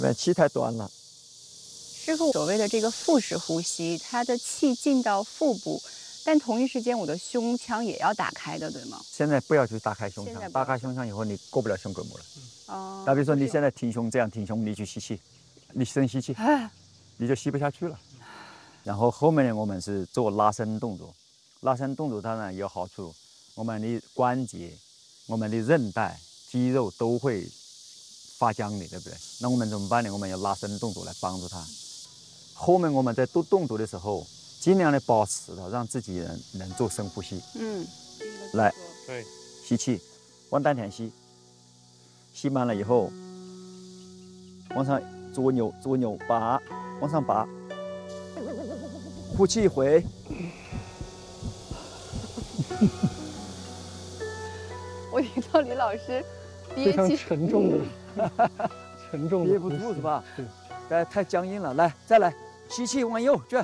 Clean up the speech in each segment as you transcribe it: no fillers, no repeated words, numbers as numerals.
气太短了。 师傅所谓的这个腹式呼吸，它的气进到腹部，但同一时间我的胸腔也要打开的，对吗？ 现在不要去打开胸腔， 现在不要打开胸腔以后你过不了胸膈膜了。 哦， 打比说你现在挺胸这样挺胸，你去吸气，你深吸气，你就吸不下去了。然后后面呢，我们是做拉伸动作，拉伸动作当然有好处，我们的关节、我们的韧带、肌肉都会发僵的，对不对？那我们怎么办呢？我们要拉伸动作来帮助它。后面我们在做动作的时候，尽量的保持的，让自己能做深呼吸。来， 对， 吸气，往丹田吸，吸满了以后，往上左扭拔，往上拔，呼气回。 我听到李老师非常憋气， 沉重的憋不住是吧？ 对， 太僵硬了。来，再来，吸气往右卷。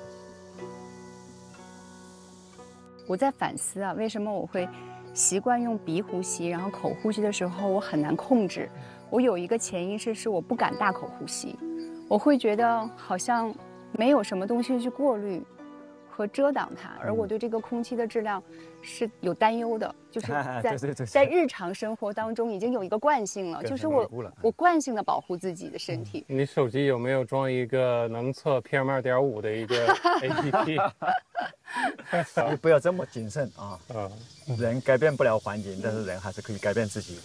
我在反思啊，为什么我会习惯用鼻呼吸，然后口呼吸的时候我很难控制。我有一个潜意识是我不敢大口呼吸，我会觉得好像没有什么东西去过滤和遮挡它，而我对这个空气的质量是有担忧的，就是在日常生活当中已经有一个惯性了，就是我惯性的保护自己的身体。 你手机有没有装一个能测 PM2.5的一个 APP？ 你不要这么谨慎啊！人改变不了环境，但是人还是可以改变自己。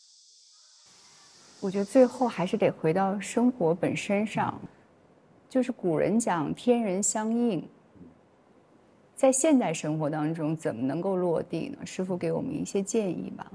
我觉得最后还是得回到生活本身上，就是古人讲天人相应，在现代生活当中怎么能够落地呢？师父给我们一些建议吧。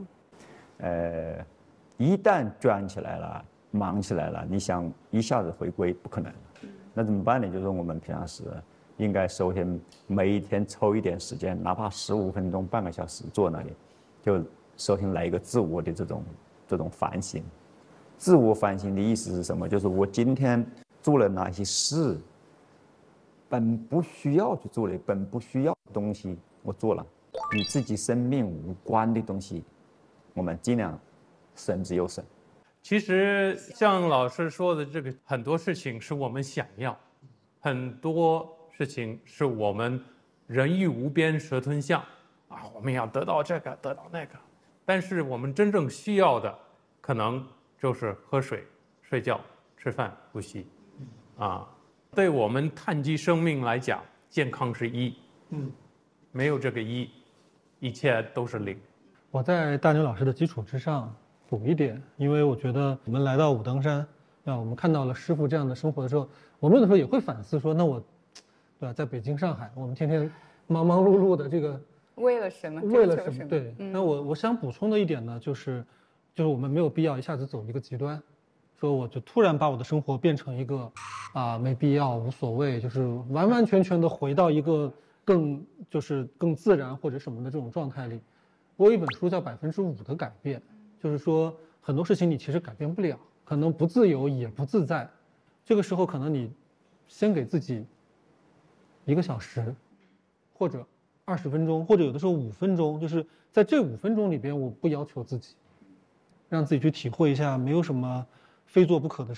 一旦卷起来了、忙起来了，你想一下子回归不可能。那怎么办呢？就是我们平常时应该首先每一天抽一点时间，哪怕15分钟、半个小时坐那里，就首先来一个自我的这种反省。自我反省的意思是什么？就是我今天做了哪些事，本不需要去做的、本不需要的东西我做了，与自己生命无关的东西，我们尽量省之又省。 其实像老师说的，这个很多事情是我们想要，很多事情是我们人欲无边蛇吞象啊，我们要得到这个得到那个，但是我们真正需要的可能就是喝水、睡觉、吃饭、呼吸啊。对我们碳基生命来讲，健康是一，没有这个一，一切都是零。 我在大牛老师的基础之上补一点，因为我觉得我们来到武当山，我们看到了师父这样的生活的时候，我们有的时候也会反思说，那我，对吧，在北京、上海，我们天天忙忙碌碌的这个， 为了什么？ 为了什么？对。那我想补充的一点呢，就是我们没有必要一下子走一个极端，说我就突然把我的生活变成一个没必要、无所谓，就是完完全全的回到一个更自然或者什么的这种状态里。我有一本书叫5%的改变，就是说很多事情你其实改变不了，可能不自由也不自在，这个时候可能你先给自己1个小时，或者20分钟，或者有的时候5分钟，就是在这5分钟里边，我不要求自己，让自己去体会一下，没有什么非做不可的